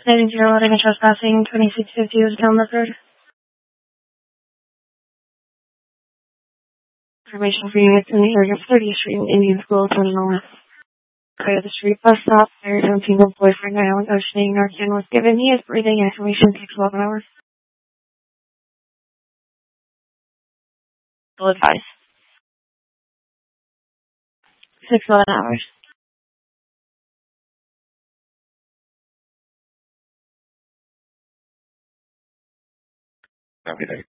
90 and trespassing, 2650 was down record. Information for units in the area of 30th Street and Indian School, 2011. Clear the street bus stop. There is a single boyfriend Island Oceaning Narcan was given. He is breathing. Information takes 11 hours. Full advice. 11 hours. Every day.